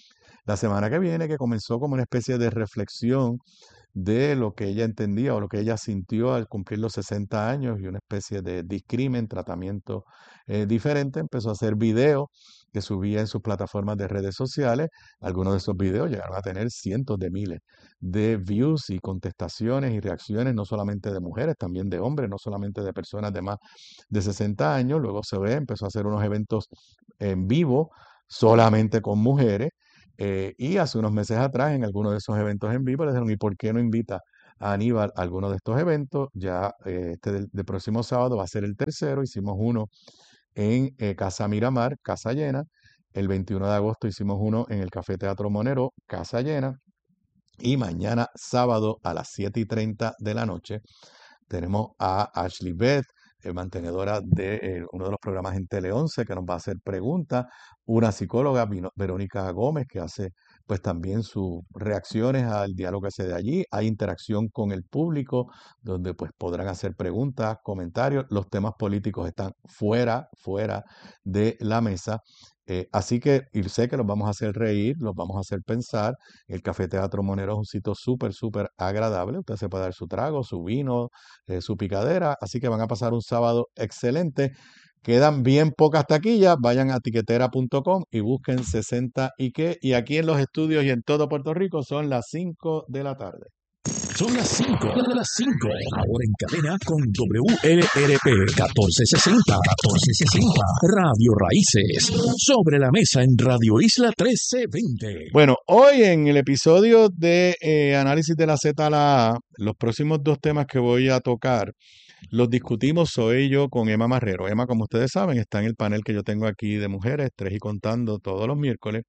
la semana que viene, que comenzó como una especie de reflexión de lo que ella entendía o lo que ella sintió al cumplir los 60 años y una especie de discrimen, tratamiento diferente. Empezó a hacer videos que subía en sus plataformas de redes sociales. Algunos de esos videos llegaron a tener cientos de miles de views y contestaciones y reacciones, no solamente de mujeres, también de hombres, no solamente de personas de más de 60 años. Luego se ve, empezó a hacer unos eventos en vivo solamente con mujeres. Y hace unos meses atrás, en alguno de esos eventos en vivo, le dijeron, ¿y por qué no invita a Aníbal a alguno de estos eventos? Ya este del próximo sábado va a ser el tercero. Hicimos uno en Casa Miramar, casa llena. El 21 de agosto hicimos uno en el Café Teatro Monero, casa llena. Y mañana sábado a las 7:30 de la noche tenemos a Ashley Beth, mantenedora de uno de los programas en Tele 11, que nos va a hacer preguntas. Una psicóloga, Verónica Gómez, que hace pues también sus reacciones al diálogo que se da allí. Hay interacción con el público, donde pues podrán hacer preguntas, comentarios. Los temas políticos están fuera de la mesa. Así que y sé que los vamos a hacer reír, los vamos a hacer pensar. El Café Teatro Monero es un sitio súper agradable. Usted se puede dar su trago, su vino, su picadera. Así que van a pasar un sábado excelente. Quedan bien pocas taquillas. Vayan a tiquetera.com y busquen 60 y qué. Y aquí en los estudios y en todo Puerto Rico son las 5 de la tarde. Son las 5, las 5. Ahora en cadena con WLRP 1460, Radio Raíces. Sobre la mesa en Radio Isla 1320. Bueno, hoy en el episodio de Análisis de la Z a la A, los próximos dos temas que voy a tocar los discutimos soy yo con Emma Marrero. Emma, como ustedes saben, está en el panel que yo tengo aquí de mujeres, 3 y contando, todos los miércoles.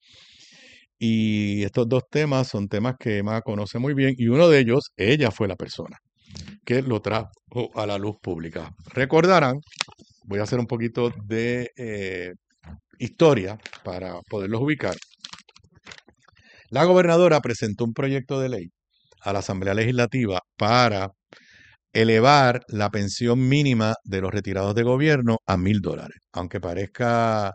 Y estos dos temas son temas que Emma conoce muy bien y uno de ellos, ella fue la persona que lo trajo a la luz pública. Recordarán, voy a hacer un poquito de historia para poderlos ubicar. La gobernadora presentó un proyecto de ley a la Asamblea Legislativa para elevar la pensión mínima de los retirados de gobierno a $1,000. Aunque parezca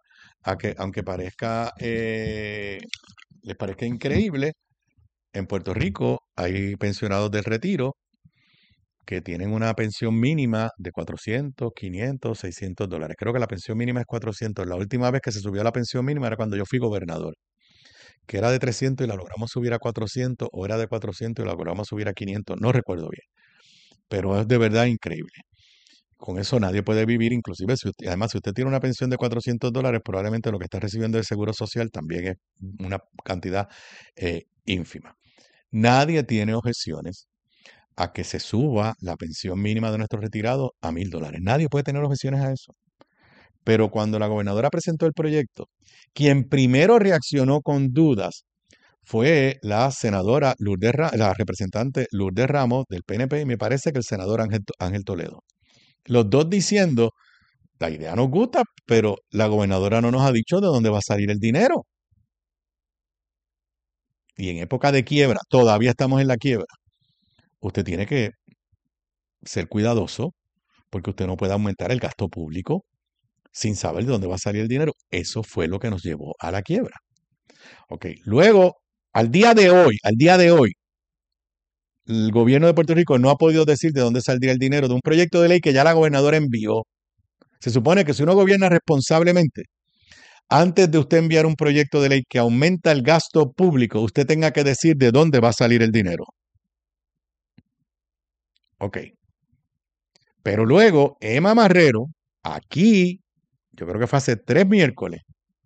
les parezca increíble, en Puerto Rico hay pensionados del retiro que tienen una pensión mínima de $400, $500, $600. Creo que la pensión mínima es $400. La última vez que se subió la pensión mínima era cuando yo fui gobernador, que era de $300 y la logramos subir a $400, o era de $400 y la logramos subir a $500, no recuerdo bien. Pero es de verdad increíble. Con eso nadie puede vivir, inclusive además si usted tiene una pensión de $400, probablemente lo que está recibiendo del Seguro Social también es una cantidad ínfima. Nadie tiene objeciones a que se suba la pensión mínima de nuestros retirados a $1,000. Nadie puede tener objeciones a eso. Pero cuando la gobernadora presentó el proyecto, quien primero reaccionó con dudas fue la senadora la representante Lourdes Ramos del PNP y me parece que el senador Ángel Toledo. Los dos diciendo, la idea nos gusta, pero la gobernadora no nos ha dicho de dónde va a salir el dinero. Y en época de quiebra, todavía estamos en la quiebra, usted tiene que ser cuidadoso porque usted no puede aumentar el gasto público sin saber de dónde va a salir el dinero. Eso fue lo que nos llevó a la quiebra. Ok, luego, al día de hoy, el gobierno de Puerto Rico no ha podido decir de dónde saldría el dinero de un proyecto de ley que ya la gobernadora envió. Se supone que si uno gobierna responsablemente, antes de usted enviar un proyecto de ley que aumenta el gasto público, usted tenga que decir de dónde va a salir el dinero. Ok. Pero luego, Emma Marrero, aquí, yo creo que fue hace 3 miércoles,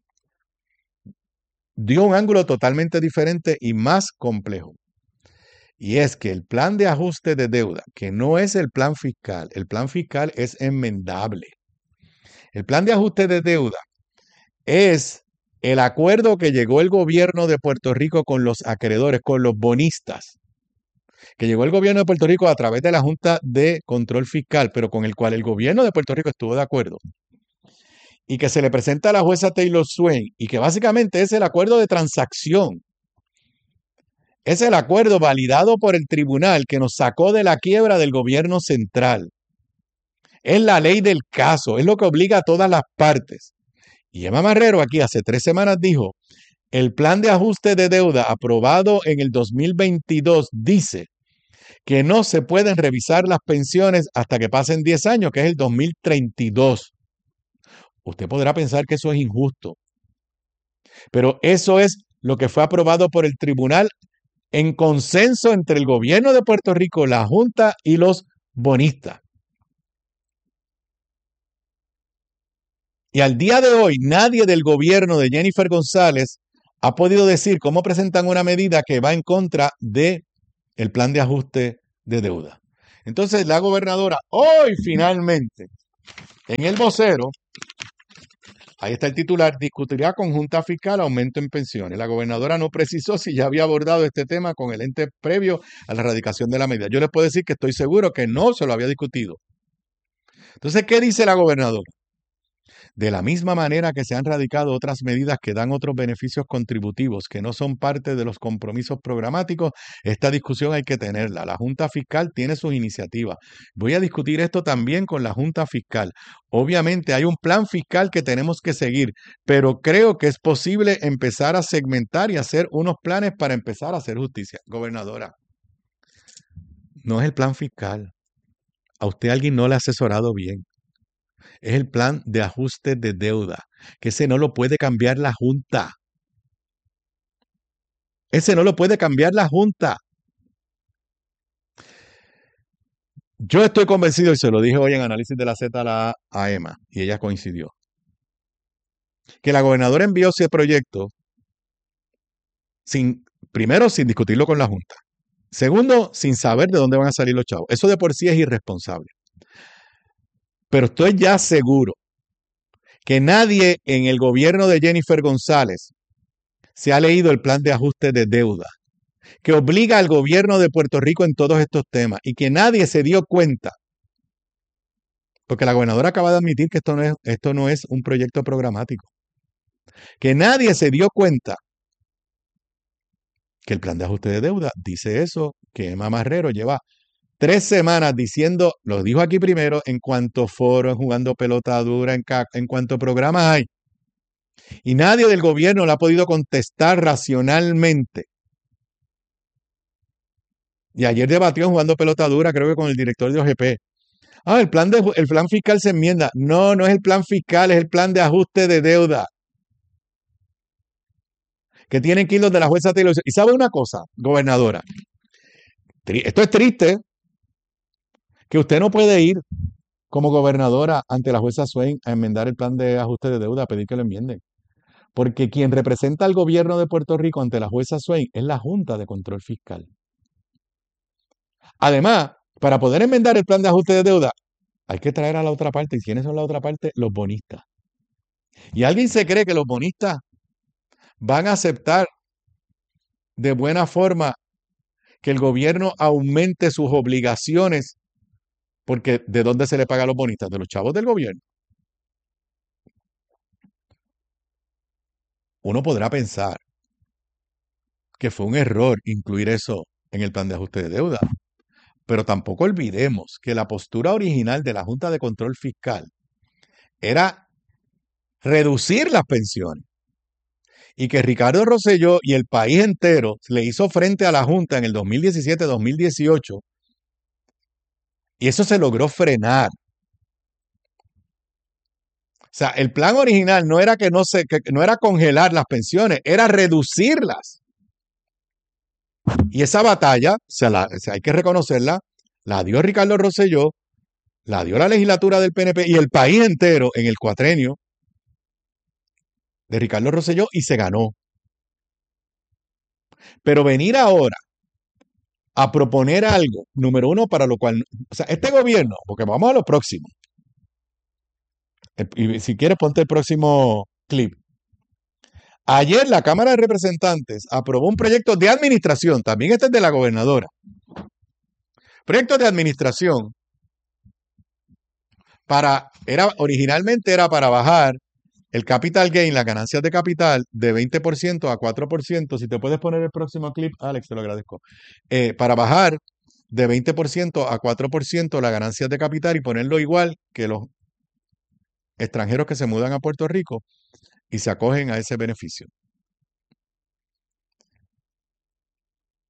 dio un ángulo totalmente diferente y más complejo. Y es que el plan de ajuste de deuda, que no es el plan fiscal es enmendable. El plan de ajuste de deuda es el acuerdo que llegó el gobierno de Puerto Rico con los acreedores, con los bonistas, que llegó el gobierno de Puerto Rico a través de la Junta de Control Fiscal, pero con el cual el gobierno de Puerto Rico estuvo de acuerdo. Y que se le presenta a la jueza Taylor Swain, y que básicamente es el acuerdo de transacción. Es el acuerdo validado por el tribunal que nos sacó de la quiebra del gobierno central. Es la ley del caso, es lo que obliga a todas las partes. Y Emma Marrero aquí hace 3 semanas dijo, El plan de ajuste de deuda aprobado en el 2022 dice que no se pueden revisar las pensiones hasta que pasen 10 años, que es el 2032. Usted podrá pensar que eso es injusto, pero eso es lo que fue aprobado por el tribunal en consenso entre el gobierno de Puerto Rico, la Junta y los bonistas. Y al día de hoy, nadie del gobierno de Jennifer González ha podido decir cómo presentan una medida que va en contra del plan de ajuste de deuda. Entonces, la gobernadora hoy finalmente, en el vocero, ahí está el titular, discutirá con Junta Fiscal aumento en pensiones. La gobernadora no precisó si ya había abordado este tema con el ente previo a la erradicación de la medida. Yo les puedo decir que estoy seguro que no se lo había discutido. Entonces, ¿qué dice la gobernadora? De la misma manera que se han radicado otras medidas que dan otros beneficios contributivos que no son parte de los compromisos programáticos, esta discusión hay que tenerla. La Junta Fiscal tiene sus iniciativas. Voy a discutir esto también con la Junta Fiscal. Obviamente hay un plan fiscal que tenemos que seguir, pero creo que es posible empezar a segmentar y hacer unos planes para empezar a hacer justicia. Gobernadora, no es el plan fiscal. A usted alguien no le ha asesorado bien. Es el plan de ajuste de deuda, que ese no lo puede cambiar la Junta. Ese no lo puede cambiar la Junta. Yo estoy convencido, y se lo dije hoy en Análisis de la Z a Emma, y ella coincidió, que la gobernadora envió ese proyecto primero, sin discutirlo con la Junta. Segundo, sin saber de dónde van a salir los chavos. Eso de por sí es irresponsable. Pero estoy ya seguro que nadie en el gobierno de Jennifer González se ha leído el plan de ajuste de deuda que obliga al gobierno de Puerto Rico en todos estos temas y que nadie se dio cuenta, porque la gobernadora acaba de admitir que esto no es un proyecto programático, que nadie se dio cuenta que el plan de ajuste de deuda dice eso, que Emma Marrero lleva 3 semanas diciendo, lo dijo aquí primero, en cuanto foro, en jugando pelota dura, en cuanto programas hay. Y nadie del gobierno le ha podido contestar racionalmente. Y ayer debatió jugando pelota dura, creo que con el director de OGP. El plan fiscal se enmienda. No, no es el plan fiscal, es el plan de ajuste de deuda. Que tienen que ir los de la jueza Taylor. Y sabe una cosa, gobernadora. Esto es triste. Que usted no puede ir como gobernadora ante la jueza Swain a enmendar el plan de ajuste de deuda, a pedir que lo enmienden. Porque quien representa al gobierno de Puerto Rico ante la jueza Swain es la Junta de Control Fiscal. Además, para poder enmendar el plan de ajuste de deuda, hay que traer a la otra parte. ¿Y quiénes son la otra parte? Los bonistas. ¿Y alguien se cree que los bonistas van a aceptar de buena forma que el gobierno aumente sus obligaciones? Porque ¿de dónde se le paga a los bonistas? De los chavos del gobierno. Uno podrá pensar que fue un error incluir eso en el plan de ajuste de deuda. Pero tampoco olvidemos que la postura original de la Junta de Control Fiscal era reducir las pensiones. Y que Ricardo Rosselló y el país entero le hizo frente a la Junta en el 2017-2018. Y eso se logró frenar. O sea, el plan original no era que no era congelar las pensiones, era reducirlas. Y esa batalla, hay que reconocerla, la dio Ricardo Rosselló, la dio la legislatura del PNP y el país entero en el cuatrenio de Ricardo Rosselló y se ganó. Pero venir ahora a proponer algo, número uno, para lo cual, o sea, este gobierno, porque vamos a lo próximo. Y si quieres, ponte el próximo clip. Ayer la Cámara de Representantes aprobó un proyecto de administración, también este es de la gobernadora. Proyecto de administración originalmente era para bajar el capital gain, las ganancias de capital, de 20% a 4%. Si te puedes poner el próximo clip, Alex, te lo agradezco. Para bajar de 20% a 4% las ganancias de capital y ponerlo igual que los extranjeros que se mudan a Puerto Rico y se acogen a ese beneficio.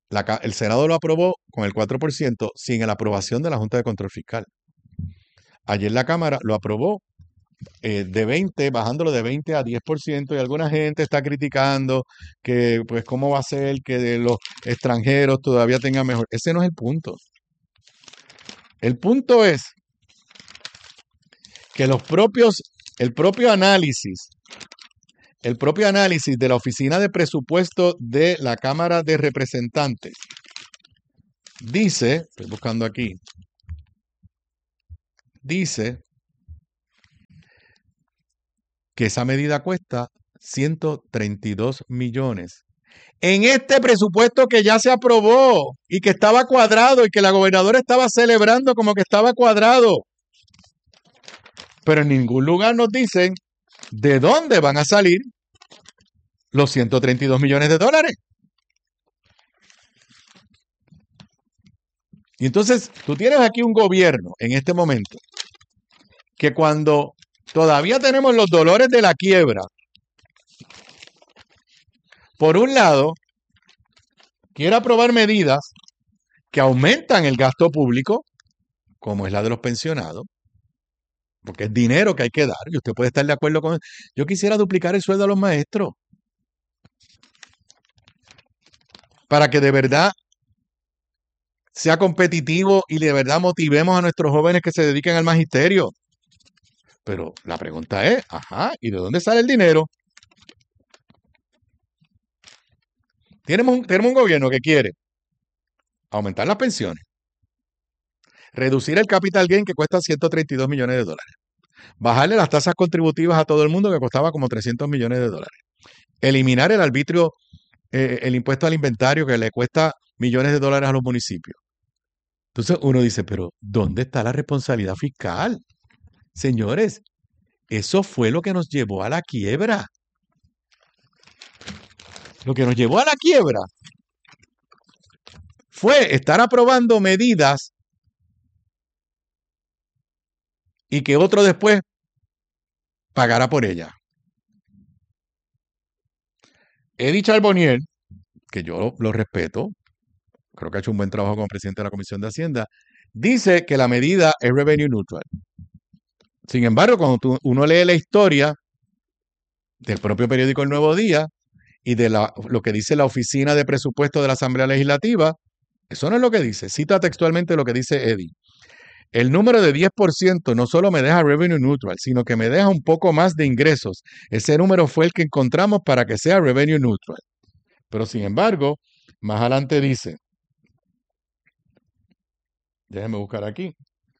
El Senado lo aprobó con el 4% sin la aprobación de la Junta de Control Fiscal. Ayer la Cámara lo aprobó de 20, bajándolo de 20 a 10%, y alguna gente está criticando que, pues, cómo va a ser que de los extranjeros todavía tengan mejor. Ese no es el punto. El punto es que el propio análisis de la Oficina de Presupuesto de la Cámara de Representantes dice, estoy buscando aquí, dice que esa medida cuesta 132 millones. En este presupuesto que ya se aprobó y que estaba cuadrado y que la gobernadora estaba celebrando como que estaba cuadrado. Pero en ningún lugar nos dicen de dónde van a salir los 132 millones de dólares. Y entonces tú tienes aquí un gobierno en este momento que cuando todavía tenemos los dolores de la quiebra, por un lado, quiere aprobar medidas que aumentan el gasto público, como es la de los pensionados, porque es dinero que hay que dar, y usted puede estar de acuerdo con eso. Yo quisiera duplicar el sueldo a los maestros, para que de verdad sea competitivo y de verdad motivemos a nuestros jóvenes que se dediquen al magisterio. Pero la pregunta es, ¿y de dónde sale el dinero? Tenemos un gobierno que quiere aumentar las pensiones, reducir el capital gain que cuesta 132 millones de dólares, bajarle las tasas contributivas a todo el mundo que costaba como 300 millones de dólares, eliminar el arbitrio, el impuesto al inventario que le cuesta millones de dólares a los municipios. Entonces uno dice, pero ¿dónde está la responsabilidad fiscal? Señores, eso fue lo que nos llevó a la quiebra. Lo que nos llevó a la quiebra fue estar aprobando medidas y que otro después pagara por ellas. Eddie Charbonnier, que yo lo respeto, creo que ha hecho un buen trabajo como presidente de la Comisión de Hacienda, dice que la medida es revenue neutral. Sin embargo, cuando uno lee la historia del propio periódico El Nuevo Día y de lo que dice la Oficina de Presupuesto de la Asamblea Legislativa, eso no es lo que dice. Cita textualmente lo que dice Eddie. El número de 10% no solo me deja revenue neutral, sino que me deja un poco más de ingresos. Ese número fue el que encontramos para que sea revenue neutral. Pero sin embargo, más adelante dice, déjenme buscar aquí.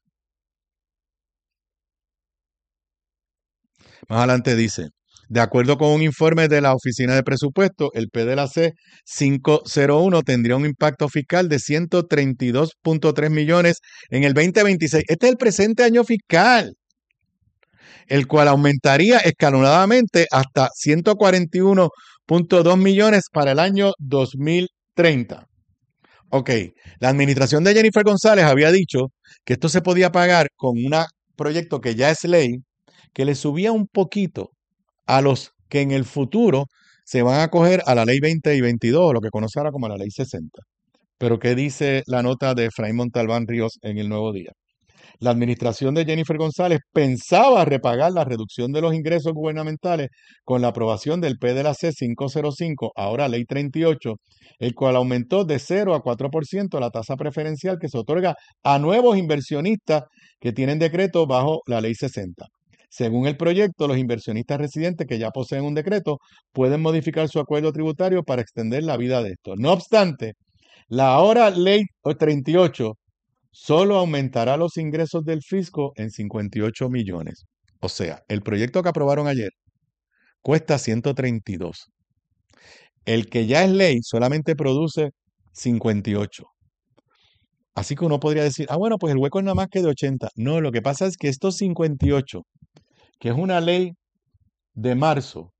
Más adelante dice, de acuerdo con un informe de la Oficina de Presupuesto, el PDLAC 501 tendría un impacto fiscal de 132.3 millones en el 2026. Este es el presente año fiscal, el cual aumentaría escalonadamente hasta 141.2 millones para el año 2030. Ok, la administración de Jennifer González había dicho que esto se podía pagar con un proyecto que ya es ley, que le subía un poquito a los que en el futuro se van a acoger a la ley 20 y 22, lo que conoce ahora como la ley 60. Pero ¿qué dice la nota de Efraín Montalbán Ríos en El Nuevo Día? La administración de Jennifer González pensaba repagar la reducción de los ingresos gubernamentales con la aprobación del PDLAC 505, ahora ley 38, el cual aumentó de 0 a 4% la tasa preferencial que se otorga a nuevos inversionistas que tienen decreto bajo la ley 60. Según el proyecto, los inversionistas residentes que ya poseen un decreto pueden modificar su acuerdo tributario para extender la vida de esto. No obstante, la ahora ley 38 solo aumentará los ingresos del fisco en 58 millones. O sea, el proyecto que aprobaron ayer cuesta 132. El que ya es ley solamente produce 58. Así que uno podría decir, bueno, pues el hueco es nada más que de 80. No, lo que pasa es que estos 58, que es una ley de marzo,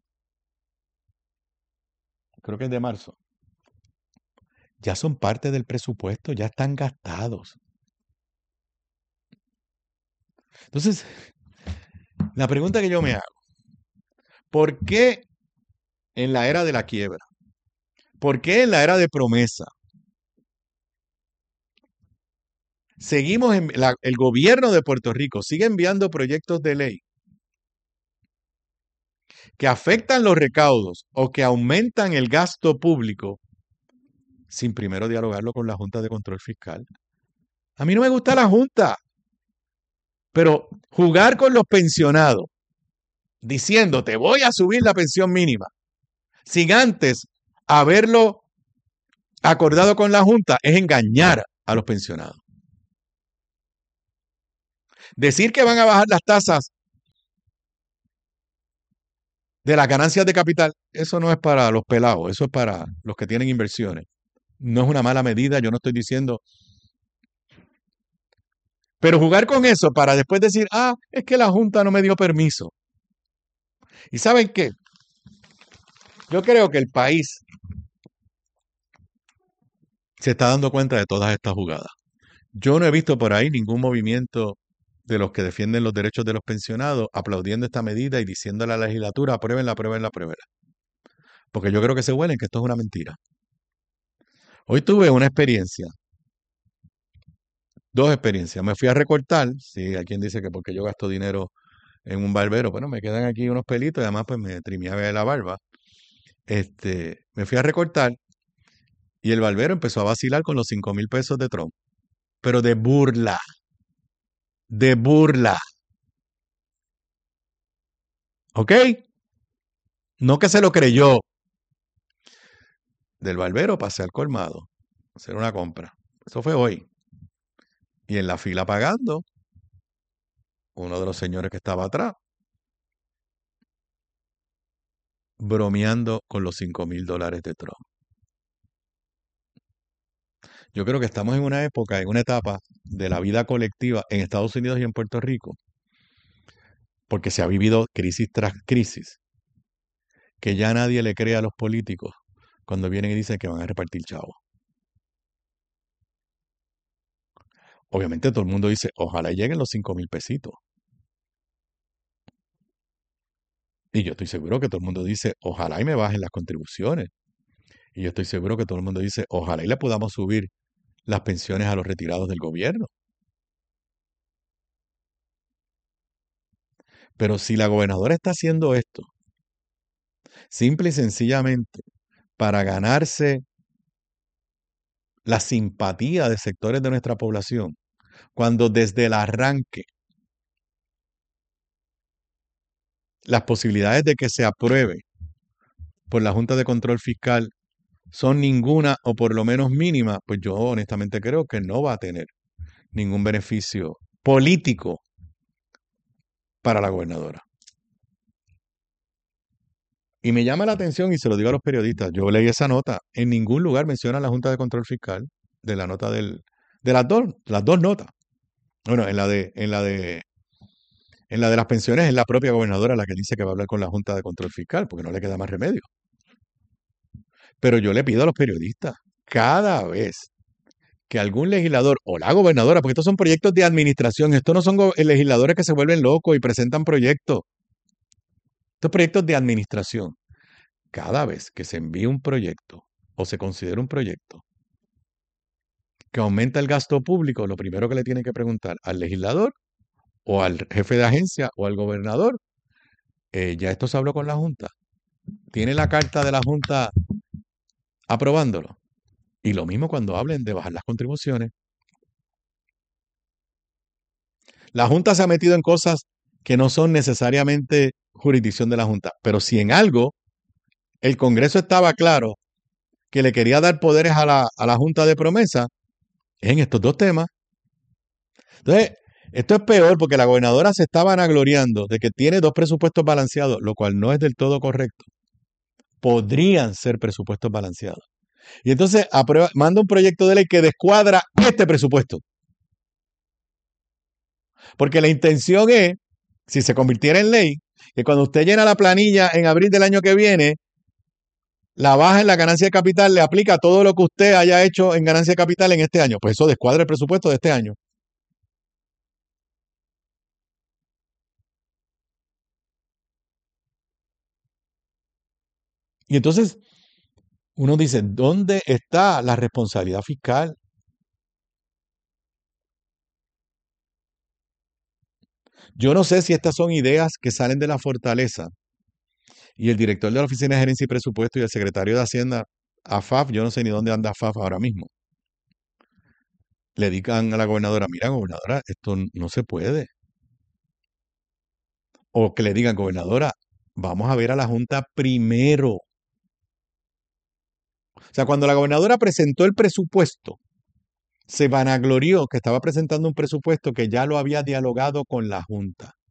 creo que es de marzo, ya son parte del presupuesto, ya están gastados. Entonces, la pregunta que yo me hago, ¿por qué en la era de la quiebra? ¿Por qué en la era de promesa? el gobierno de Puerto Rico sigue enviando proyectos de ley que afectan los recaudos o que aumentan el gasto público sin primero dialogarlo con la Junta de Control Fiscal. A mí no me gusta la Junta, pero jugar con los pensionados diciendo te voy a subir la pensión mínima sin antes haberlo acordado con la Junta es engañar a los pensionados. Decir que van a bajar las tasas de las ganancias de capital, eso no es para los pelados, eso es para los que tienen inversiones. No es una mala medida, yo no estoy diciendo. Pero jugar con eso para después decir, es que la Junta no me dio permiso. ¿Y saben qué? Yo creo que el país se está dando cuenta de todas estas jugadas. Yo no he visto por ahí ningún movimiento de los que defienden los derechos de los pensionados aplaudiendo esta medida y diciéndole a la legislatura, apruébenla, apruébenla, apruébenla. Porque yo creo que se huelen que esto es una mentira. Hoy tuve una experiencia, dos experiencias. Me fui a recortar, sí, hay quien dice que porque yo gasto dinero en un barbero, bueno, me quedan aquí unos pelitos y además pues me trimeaba la barba. Me fui a recortar y el barbero empezó a vacilar con los 5,000 pesos de Trump. Pero de burla. De burla. ¿Ok? No que se lo creyó. Del barbero pasé al colmado a hacer una compra. Eso fue hoy. Y en la fila pagando, uno de los señores que estaba atrás, bromeando con los $5,000 de Trump. Yo creo que estamos en una época, en una etapa de la vida colectiva en Estados Unidos y en Puerto Rico, porque se ha vivido crisis tras crisis, que ya nadie le cree a los políticos cuando vienen y dicen que van a repartir chavos. Obviamente todo el mundo dice, ojalá lleguen los 5,000 pesitos. Y yo estoy seguro que todo el mundo dice, ojalá y me bajen las contribuciones. Y yo estoy seguro que todo el mundo dice, ojalá y le podamos subir las pensiones a los retirados del gobierno. Pero si la gobernadora está haciendo esto, simple y sencillamente, para ganarse la simpatía de sectores de nuestra población, cuando desde el arranque las posibilidades de que se apruebe por la Junta de Control Fiscal son ninguna o por lo menos mínima, pues yo honestamente creo que no va a tener ningún beneficio político para la gobernadora. Y me llama la atención y se lo digo a los periodistas, yo leí esa nota, en ningún lugar menciona la Junta de Control Fiscal de la nota de las dos notas. Bueno, en la de las pensiones es la propia gobernadora la que dice que va a hablar con la Junta de Control Fiscal, porque no le queda más remedio. Pero yo le pido a los periodistas, cada vez que algún legislador o la gobernadora, porque estos son proyectos de administración, estos no son legisladores que se vuelven locos y presentan proyectos. Estos proyectos de administración, cada vez que se envíe un proyecto o se considera un proyecto que aumenta el gasto público, lo primero que le tienen que preguntar al legislador o al jefe de agencia o al gobernador, ya esto se habló con la Junta. ¿Tiene la carta de la Junta aprobándolo? Y lo mismo cuando hablen de bajar las contribuciones. La Junta se ha metido en cosas que no son necesariamente jurisdicción de la Junta, pero si en algo el Congreso estaba claro que le quería dar poderes a la Junta de Promesa, es en estos dos temas. Entonces, esto es peor porque la gobernadora se está vanagloriando de que tiene dos presupuestos balanceados, lo cual no es del todo correcto. Podrían ser presupuestos balanceados. Y entonces manda un proyecto de ley que descuadra este presupuesto. Porque la intención es, si se convirtiera en ley, que cuando usted llena la planilla en abril del año que viene, la baja en la ganancia de capital le aplica todo lo que usted haya hecho en ganancia de capital en este año. Pues eso descuadra el presupuesto de este año. Y entonces uno dice, ¿dónde está la responsabilidad fiscal? Yo no sé si estas son ideas que salen de la fortaleza y el director de la Oficina de Gerencia y Presupuesto y el secretario de Hacienda, AFAF, yo no sé ni dónde anda AFAF ahora mismo, le digan a la gobernadora, mira, gobernadora, esto no se puede. O que le digan, gobernadora, vamos a ver a la Junta primero. O sea, cuando la gobernadora presentó el presupuesto, se vanaglorió que estaba presentando un presupuesto que ya lo había dialogado con la Junta.